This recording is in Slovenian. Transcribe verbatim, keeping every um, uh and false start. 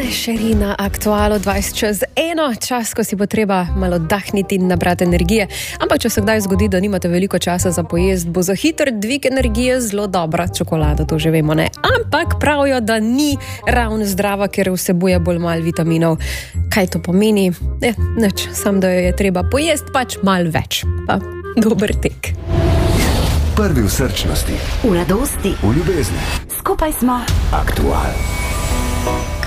Še na aktualu dvajset čez eno, čas, ko si bo treba malo dahniti in nabrati energije. Ampak če se kdaj zgodi, da nimate veliko časa za pojest, bo za hiter dvig energije zelo dobra čokolada, to že vemo, ne? Ampak pravijo, da ni ravno zdrava, ker vsebuje bolj malo vitaminov. Kaj to pomeni? Ne, nič, sam da jo je treba pojest pač malo več. Pa dober tek. Prvi v srčnosti, v radosti, v ljubezni. Skupaj smo Aktual.